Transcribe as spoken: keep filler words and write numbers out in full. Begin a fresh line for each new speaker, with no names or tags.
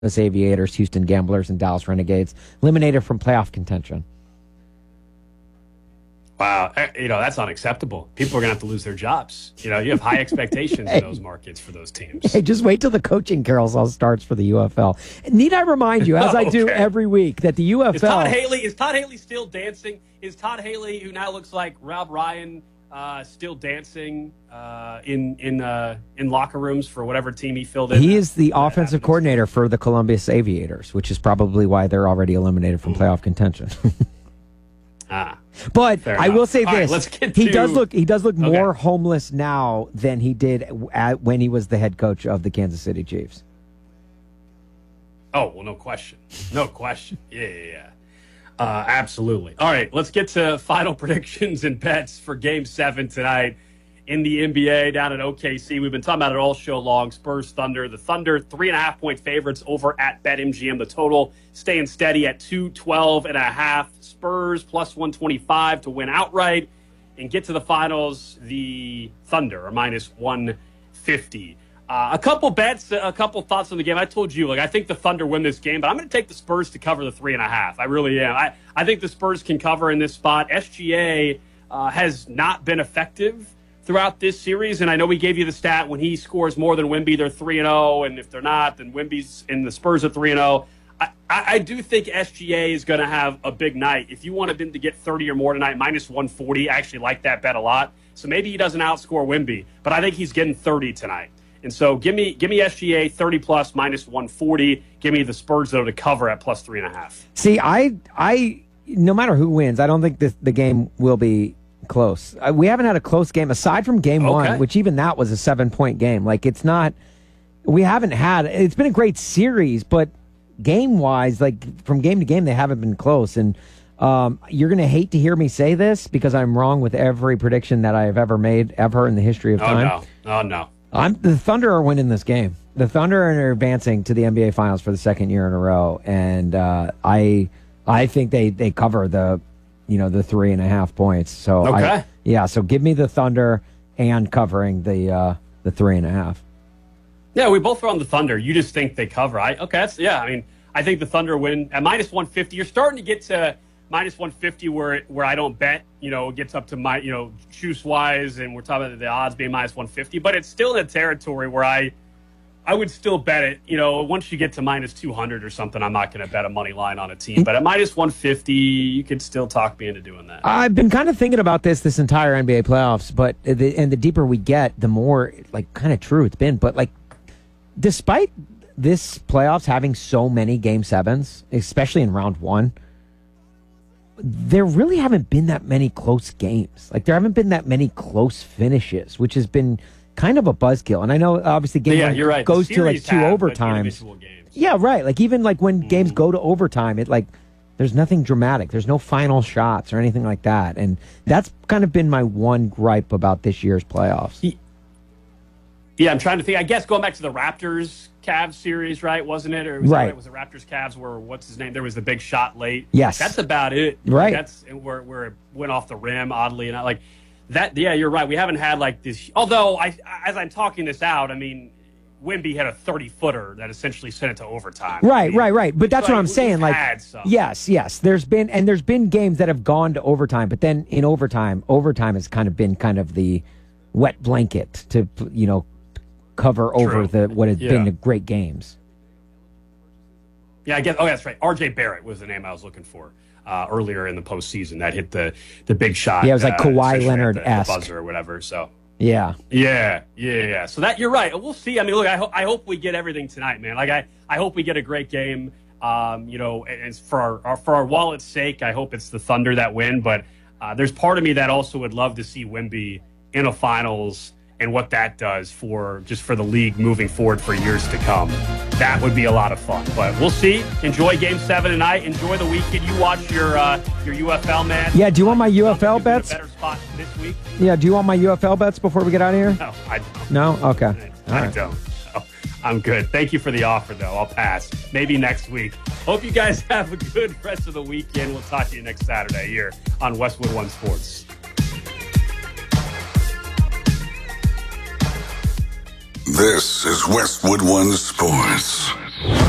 Aviators, Houston Gamblers, and Dallas Renegades eliminated from playoff contention.
Wow, you know, that's unacceptable. People are going to have to lose their jobs. You know, you have high expectations hey. in those markets for those teams.
Hey, just wait till the coaching carousel starts for the U F L. Need I remind you, as I do okay. every week, that the U F L...
Is Todd Haley, is Todd Haley still dancing? Is Todd Haley, who now looks like Rob Ryan, uh, still dancing uh, in in uh, in locker rooms for whatever team he filled in?
He is the offensive happens. coordinator for the Columbus Aviators, which is probably why they're already eliminated from mm. playoff contention.
ah.
But I will say
All
this:
right, let's get
he
to...
does look he does look
okay.
more homeless now than he did at, when he was the head coach of the Kansas City Chiefs.
Oh well, no question, no question. Yeah, yeah, yeah. Uh, absolutely. All right, let's get to final predictions and bets for Game Seven tonight in the N B A down at O K C. We've been talking about it all show long. Spurs Thunder. The Thunder three and a half point favorites over at BetMGM. The total staying steady at two twelve and a half. Spurs plus one twenty-five to win outright and get to the finals. The Thunder are minus one fifty. Uh, a couple bets, a couple thoughts on the game. I told you, like, I think the Thunder win this game, but I'm going to take the Spurs to cover the three and a half. I really am. I, I think the Spurs can cover in this spot. S G A uh, has not been effective throughout this series, and I know we gave you the stat when he scores more than Wemby, they're three and oh, and if they're not, then Wemby's and the Spurs are three and oh. I, I, I do think S G A is going to have a big night. If you wanted him to get thirty or more tonight, minus one forty, I actually like that bet a lot. So maybe he doesn't outscore Wemby, but I think he's getting thirty tonight. And so give me give me S G A thirty plus minus one forty. Give me the Spurs though to cover at plus three and a half.
See, I I no matter who wins, I don't think this, the game will be close. Uh, we haven't had a close game aside from game
okay.
one, which even that was a seven point game. Like it's not. We haven't had. It's been a great series, but game wise, like from game to game, they haven't been close. And um, you're gonna hate to hear me say this because I'm wrong with every prediction that I have ever made ever in the history of
oh,
time.
No. Oh no.
I'm, the Thunder are winning this game. The Thunder are advancing to the N B A Finals for the second year in a row, and uh, I I think they, they cover the you know the three and a half points. So
okay,
I, yeah. So give me the Thunder and covering the uh, the three and a half.
Yeah, we both are on the Thunder. You just think they cover. I okay. That's yeah. I mean, I think the Thunder win at minus one fifty. You're starting to get to minus one fifty where it, where I don't bet, you know, it gets up to my, you know, juice wise, and we're talking about the odds being minus one fifty, but it's still in a territory where I I would still bet it. You know, once you get to minus two hundred or something, I'm not going to bet a money line on a team, but at minus one fifty, you could still talk me into doing that.
I've been kind of thinking about this this entire N B A playoffs, but the, and the deeper we get, the more like kind of true it's been, but like despite this playoffs having so many game sevens, especially in round one, there really haven't been that many close games. Like, there haven't been that many close finishes, which has been kind of a buzzkill. And I know, obviously, game
yeah,
one
you're right.
goes to, like, two
have,
overtimes. Yeah, right. Like, even, like, when mm. games go to overtime, it, like, there's nothing dramatic. There's no final shots or anything like that. And that's kind of been my one gripe about this year's playoffs.
Yeah, I'm trying to think. I guess going back to the Raptors Cavs series, right? Wasn't it? Or was
right.
It, was the Raptors Cavs where what's his name? There was the big shot late.
Yes,
that's about it.
Right.
That's where where it went off the rim. Oddly enough, like that. Yeah, you're right. We haven't had like this. Although, I as I'm talking this out, I mean, Wemby had a thirty footer that essentially sent it to overtime.
Right,
I mean,
right, right. But that's
like,
what I'm saying. Like, yes, yes. There's been and there's been games that have gone to overtime, but then in overtime, overtime has kind of been kind of the wet blanket to you know. cover over
True.
the what has
yeah.
been the great games.
Yeah, I guess. Oh, that's right. R J Barrett was the name I was looking for uh, earlier in the postseason. That hit the the big shot.
Yeah, it was like
uh,
Kawhi Leonard-esque.
The, the buzzer or whatever. So
yeah,
yeah, yeah, yeah. So that you're right. We'll see. I mean, look, I hope I hope we get everything tonight, man. Like I I hope we get a great game. Um, you know, and it's for our, our for our wallet's sake, I hope it's the Thunder that win. But uh, there's part of me that also would love to see Wemby in a finals. And what that does for just for the league moving forward for years to come. That would be a lot of fun. But we'll see. Enjoy Game Seven tonight. Enjoy the weekend. You watch your uh, your U F L, man.
Yeah. Do you want my U F L bets?
A better spot this week.
Yeah. Do you want my U F L bets before we get out of here?
No, I don't.
No. Okay.
I, I right. don't. No, I'm good. Thank you for the offer, though. I'll pass. Maybe next week. Hope you guys have a good rest of the weekend. We'll talk to you next Saturday here on Westwood One Sports.
This is Westwood One Sports.